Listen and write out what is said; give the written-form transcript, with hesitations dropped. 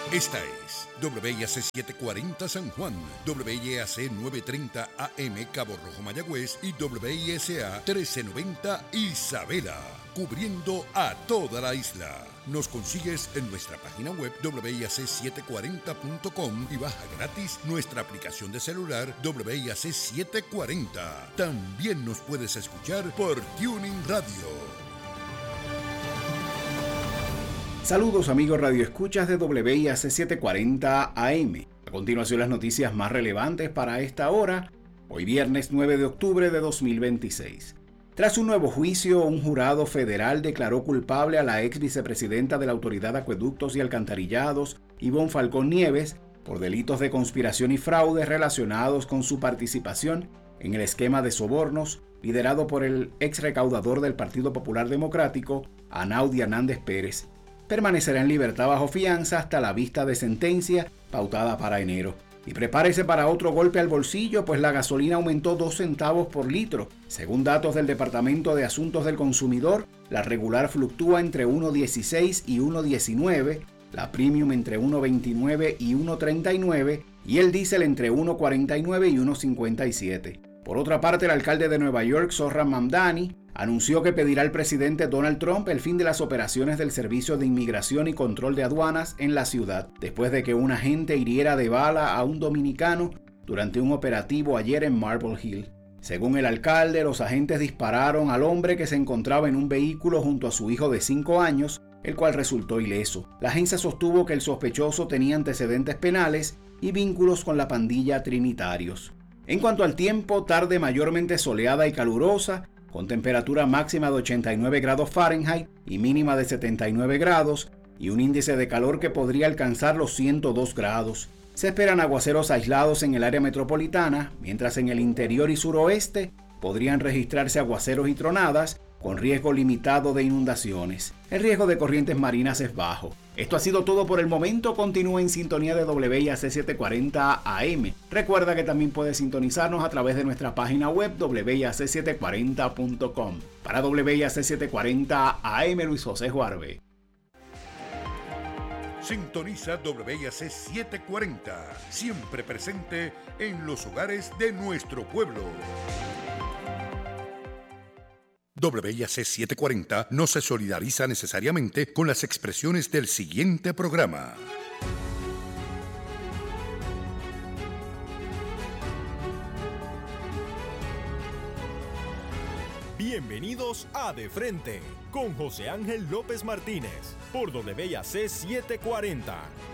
Esta es WIAC 740 San Juan, WIAC 930 AM Cabo Rojo Mayagüez y WISA 1390 Isabela, cubriendo a toda la isla. Nos consigues en nuestra página web WIAC740.com y baja gratis nuestra aplicación de celular WIAC 740. También nos puedes escuchar por Tuning Radio. Saludos amigos radioescuchas de WIAC 740 AM. A continuación las noticias más relevantes para esta hora, hoy viernes 9 de octubre de 2026. Tras un nuevo juicio, un jurado federal declaró culpable a la ex vicepresidenta de la Autoridad de Acueductos y Alcantarillados, Ivonne Falcón Nieves, por delitos de conspiración y fraude relacionados con su participación en el esquema de sobornos liderado por el ex recaudador del Partido Popular Democrático, Anaudi Hernández Pérez. Permanecerá en libertad bajo fianza hasta la vista de sentencia pautada para enero. Y prepárese para otro golpe al bolsillo, pues la gasolina aumentó 2 centavos por litro. Según datos del Departamento de Asuntos del Consumidor, la regular fluctúa entre 1.16 y 1.19, la premium entre 1.29 y 1.39 y el diésel entre 1.49 y 1.57. Por otra parte, el alcalde de Nueva York, Zohran Mamdani, anunció que pedirá al presidente Donald Trump el fin de las operaciones del Servicio de Inmigración y Control de Aduanas en la ciudad, después de que un agente hiriera de bala a un dominicano durante un operativo ayer en Marble Hill. Según el alcalde, los agentes dispararon al hombre que se encontraba en un vehículo junto a su hijo de 5 años, el cual resultó ileso. La agencia sostuvo que el sospechoso tenía antecedentes penales y vínculos con la pandilla Trinitarios. En cuanto al tiempo, tarde mayormente soleada y calurosa, con temperatura máxima de 89 grados Fahrenheit y mínima de 79 grados, y un índice de calor que podría alcanzar los 102 grados. Se esperan aguaceros aislados en el área metropolitana, mientras en el interior y suroeste podrían registrarse aguaceros y tronadas, con riesgo limitado de inundaciones. El riesgo de corrientes marinas es bajo. Esto ha sido todo por el momento. Continúa en sintonía de WIAC 740 AM. Recuerda que también puedes sintonizarnos a través de nuestra página web WIAC740.com. Para WIAC 740 AM, Luis José Juarbe. Sintoniza WIAC 740, siempre presente en los hogares de nuestro pueblo. WIAC 740 no se solidariza necesariamente con las expresiones del siguiente programa. Bienvenidos a De Frente con José Ángel López Martínez por WIAC 740,